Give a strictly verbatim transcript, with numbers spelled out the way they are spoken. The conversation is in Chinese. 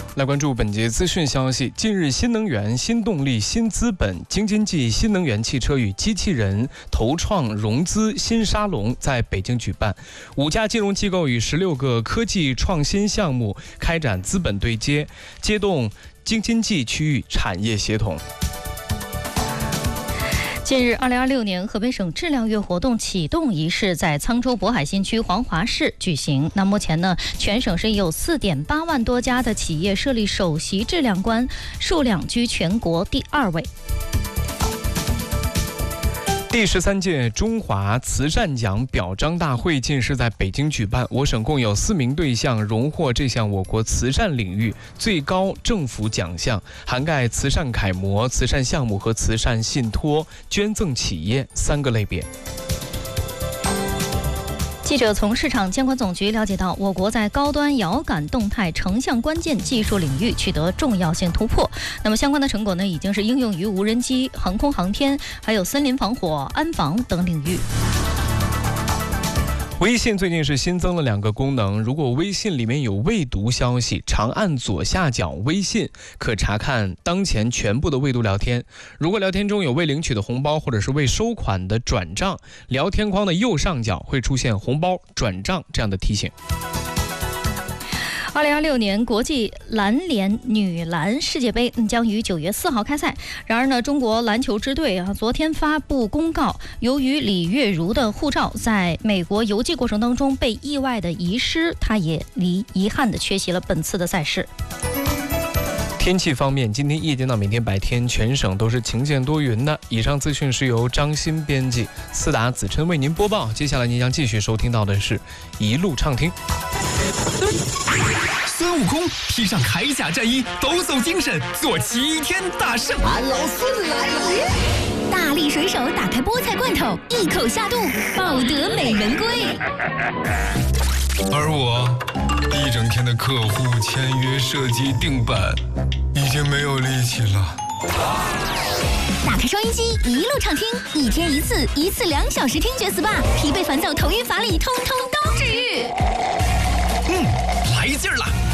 来关注本节资讯消息。近日，新能源、新动力、新资本、京津冀新能源汽车与机器人投创融资新沙龙在北京举办，五家金融机构与十六个科技创新项目开展资本对接，接动京津冀区域产业协同。 近日，二零二六年河北省质量月活动启动仪式在沧州渤海新区黄华市举行。那目前呢，全省是有四点八万多家的企业设立首席质量官，数量居全国第二位。 第十三届中华慈善奖表彰大会近日在北京举办，我省共有四名对象荣获这项我国慈善领域最高政府奖项，涵盖慈善楷模、慈善项目和慈善信托、捐赠企业三个类别。 记者从市场监管总局了解到，我国在高端遥感动态成像关键技术领域取得重要性突破。那么相关的成果呢，已经是应用于无人机、航空航天、还有森林防火、安防等领域。 微信最近是新增了两个功能，如果微信里面有未读消息，长按左下角微信，可查看当前全部的未读聊天。如果聊天中有未领取的红包或者是未收款的转账，聊天框的右上角会出现红包、转账这样的提醒。 二零二六年国际篮联女篮世界杯将于九月四号开赛。然而呢，中国篮球支队啊昨天发布公告，由于李月如的护照在美国邮寄过程当中被意外的遗失，她也遗遗憾的缺席了本次的赛事。 天气方面，今天夜间到明天白天，全省都是晴见多云的。以上资讯是由张鑫编辑，思达子琛为您播报。接下来您将继续收听到的是一路畅听。 孙悟空披上铠甲战衣，抖擞精神，做齐天大圣。 俺老孙来了！ 大力水手打开菠菜罐头，一口下肚，抱得美人归。 而我一整天的客户签约、设计、定版，已经没有力气了。 打开收音机，一路畅听，一天一次，一次两小时听觉 S P A， 疲惫烦躁、头晕乏力，通通都治愈。 嗯，来劲儿了！